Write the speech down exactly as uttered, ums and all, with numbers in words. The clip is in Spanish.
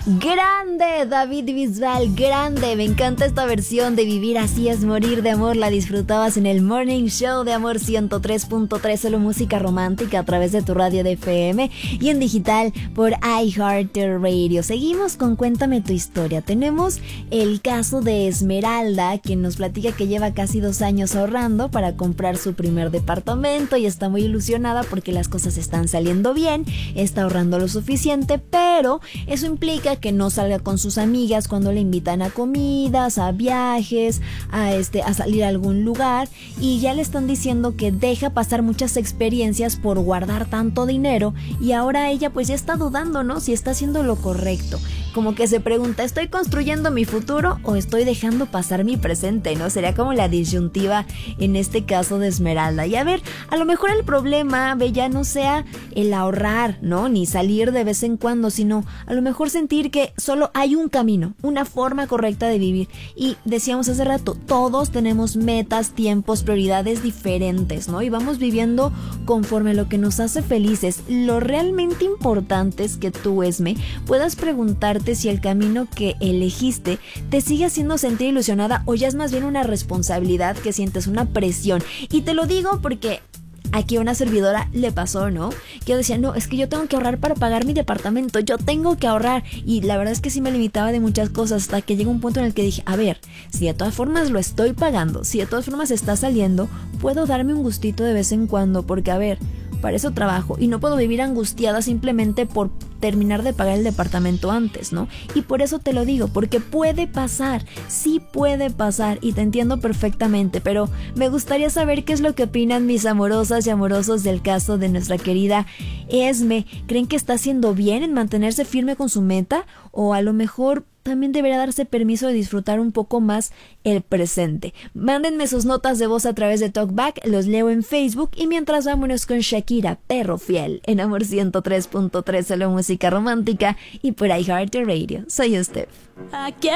Grande, David Bisbal, grande. Me encanta esta versión de Vivir así es morir de amor. La disfrutabas en el Morning Show de Amor ciento tres punto tres, solo música romántica a través de tu radio de F M y en digital por iHeartRadio. Seguimos con Cuéntame tu historia. Tenemos el caso de Esmeralda, quien nos platica que lleva casi dos años ahorrando para comprar su primer departamento y está muy ilusionada porque las cosas están saliendo bien, está ahorrando lo suficiente, pero eso implica que no salga con sus amigas cuando le invitan a comidas, a viajes, a este, a salir a algún lugar, y ya le están diciendo que deja pasar muchas experiencias por guardar tanto dinero, y ahora ella pues ya está dudando, ¿no? Si está haciendo lo correcto. Como que se pregunta, ¿estoy construyendo mi futuro o estoy dejando pasar mi presente? ¿No? Sería como la disyuntiva en este caso de Esmeralda. Y a ver, a lo mejor el problema, Bella, no sea el ahorrar, ¿no? Ni salir de vez en cuando, sino a lo mejor sentir que solo hay un camino, una forma correcta de vivir. Y decíamos hace rato, todos tenemos metas, tiempos, prioridades diferentes, ¿no? Y vamos viviendo conforme a lo que nos hace felices. Lo realmente importante es que tú, Esme, puedas preguntarte si el camino que elegiste te sigue haciendo sentir ilusionada o ya es más bien una responsabilidad que sientes, una presión. Y te lo digo porque aquí a una servidora le pasó, ¿no? Que yo decía, no, es que yo tengo que ahorrar para pagar mi departamento, yo tengo que ahorrar. Y la verdad es que sí me limitaba de muchas cosas hasta que llegó un punto en el que dije, a ver, si de todas formas lo estoy pagando, si de todas formas está saliendo, puedo darme un gustito de vez en cuando, porque a ver, para eso trabajo y no puedo vivir angustiada simplemente por terminar de pagar el departamento antes, ¿no? Y por eso te lo digo, porque puede pasar, sí puede pasar y te entiendo perfectamente, pero me gustaría saber qué es lo que opinan mis amorosas y amorosos del caso de nuestra querida Esme. ¿Creen que está haciendo bien en mantenerse firme con su meta? O a lo mejor también deberá darse permiso de disfrutar un poco más el presente. Mándenme sus notas de voz a través de Talkback, los leo en Facebook, y mientras vámonos con Shakira, Perro Fiel, en Amor ciento tres punto tres, solo música romántica y por iHeartRadio. Soy Steph.